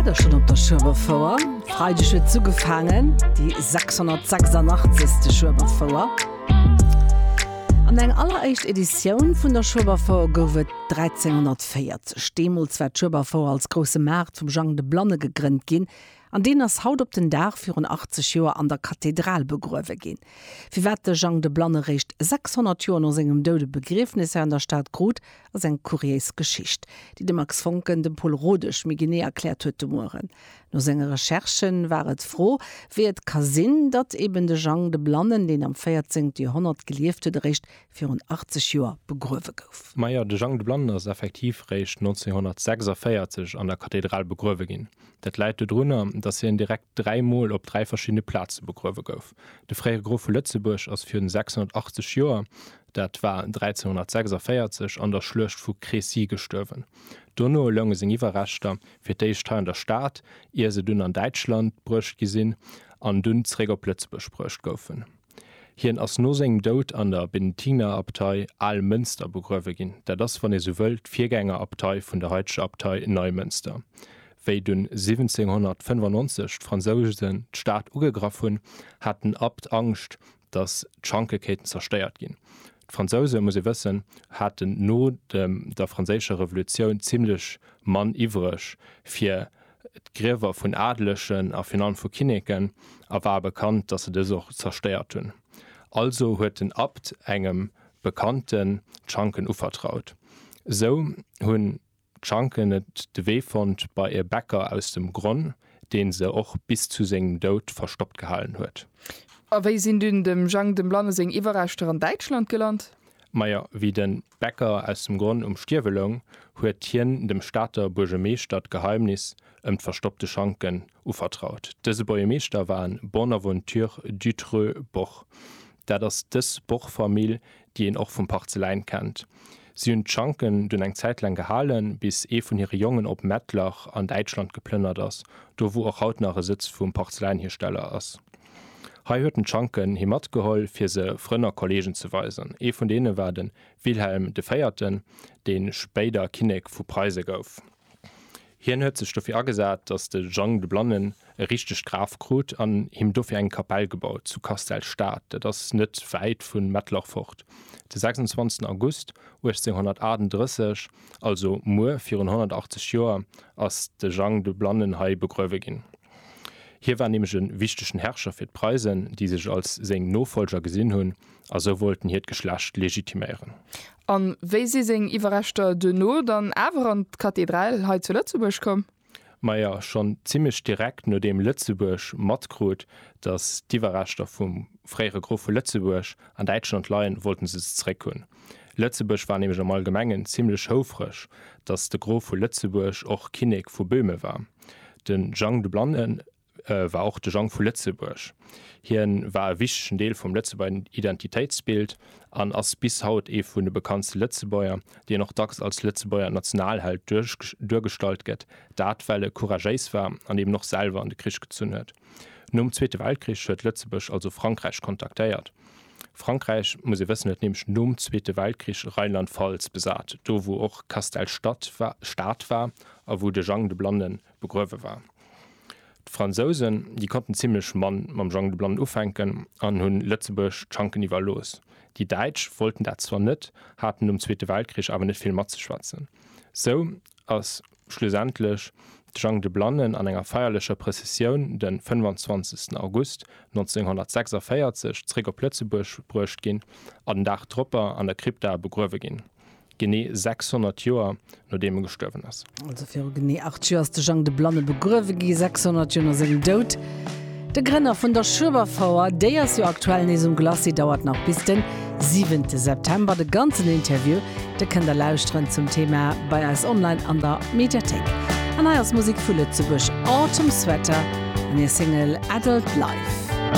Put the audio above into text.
war schon op der Schübervouer. Freitag wird zugefangen, die 686. Schübervouer. An eng alleréischt Edition vun der Schübervouer goufet 1340. Demals war Schübervouer als grosse Markt vom Jean de Blanne gegrünnt gin, an den as haut op den Dach für 80 Joer an der Kathedral begruewe gin. Wie wat de Jean de Blanne recht 600 Joer aus engem dode Begriffnisse an der Stadt Grot as eng Kuriesgeschicht, die de Max Fonken dem Paul Rodech mir gene erklärt huete moren. No senger Recherchen waret froh, wie et Kasinn, dat eben de Jean de Blannen, den am 14. Jahrhundert gelieft huet, recht 84 Joer begruewe gouf. Meier de Jean de Blanne ass effektiv recht 1946 an der Kathedral begruewe gin. Dat leite drunner, dass er direkt 3 Mal op 3 verschiedene Plätze begruewe gouf. De Freier Grof vu Lützeburg ass für den 680 Joer, dat war 1346 an der Schlucht vu Crécy gestürwen. Donno lange seg iwwerrechtter fir d'éich Teil der Staat, ihr se dünn an Deutschland brucht gesinn, an dünn Trägerplötze besprcht goufen. Hien ass no seng Dod an der Benediktinerabtei Allmünster begruewe gin, der das von e so wëlt Viergängerabtei vun der Heitsche Abtei in Neumünster. Wéi dun 1795 Franzosen d'Staat ugegraf hunn, hatten Abt Angst, dass d'Schankeketen zersteiert gin. Franzose muss ich wissen, hatten no der französische Revolution ziemlich mannivrech für Gräver von Adleschen auf Finan von Kinniken, aber war bekannt, dass sie das auch zerstört haben. Also hat den Abt engem bekannten Schanken uvertraut. So hun Schanken de Wehfond bei ihr Bäcker aus dem Grund, den sie auch bis zu seinem Tod verstoppt gehalten hat. Wéi sinn dun dem Jean de Blanne seg Iwerrechter an Deutschland gelernt? Meier, wie den Bäcker aus dem Grund Stierwelung huet hien dem Stadter Burgemeester Geheimnis d'verstoppte Schanken uvertraut. Dëse Burgemeester waren Bonaventure Dutreux Boch, dat ass dës Bochfamilie, die en och vum Parzellein kennt. Sie hun Schanken dun eng Zeitlang gehalen, bis vun hire Jungen op Mettlach an Deutschland geplünnert ass, do wo auch hautnare Sitz vum Parzeleinhersteller ass. Hei hueten Schanken hi mat geholl fir se frënner Kollegen zu weisen. Von denen war den Wilhelm de Feierten, den Spéider Kinnek vu Preise gouf. Hien huet sech dofir agesat, dats de Jean de Blannen e richteg Graf Grot an him dofir eng Kapell gebaut zu Kastelstaat, dat ass net weit vun Mettlach focht. De 26. August 1838, also Mo 480 Joer, ass de Jean de Blannen hei begruewe ginn. Hier war nämlich ein wichtigen Herrscher für die Preisen, die sich als seng Nofolger gesinn hunn, also wollten hier Geschlecht legitimieren. An wéi sie seng Iwerrechter de no dann awer an d' Kathedral he zu Lützeburg kom? Meier schon ziemlich direkt no dem Lützeburg matgrot, dass d'Iwerrechter vum Freiere Grof vu Lützeburg an Deutschland leiien wollten se zreck hunn. Lützeburg war nämlich am allgemengen ziemlich houfrisch, dass de Grof vu Lützeburg och Kinnek vu Böhme war. Den Jean de Blannen war auch de Jean vu Lützeburg. Hien war wichtigen Deel vom Lützeburger Identitätsbild an ass bis haut vun de bekannte Lützebäuer, die noch dacks als Lützebäuer Nationalhalt durchgestalt gett, datwelle courageis war an dem noch selber an de Krisch gezünn huet. Nom Zweite Weltkrieg huet Lützeburg also Frankreich kontaktéiert. Frankreich muss ich wissen, nämlich nom Zweite Weltkrieg Rheinland-Pfalz besat, do wo auch Kastelstadt Staat war, a wo de Jean de Blannen begruewe war. Franzosen, die konnten ziemlich mam Jean de Blannen ufenken an hunn Lützeburg Schanken iwwer los. Die Deutsch wollten dat zwar net, hatten um Zweite Weltkrieg aber net viel mat zu schwatzen. So ass schlussendlich Jean de Blannen an enger feierlicher Präzision den 25. August 1946 zréger Plötzeburg bruecht gin, an den Dach Tropper an der Krypta begruewe gin. Genné 600 Joer no dem gestëwen ass. Also fir genné 8 Joer de Jean de Blanne begruewe gi 600 Joer seg Dod. De Grenner vun der Schübervouer, déi ass jo aktuell nesum Glasi dauert noch bis den 7. September de ganzen Interview, de kën der lausren zum Thema bei als online an der Mediathek. An eiers Musik vu Lützeburg Autumn Sweater an ihr Single Adult Life.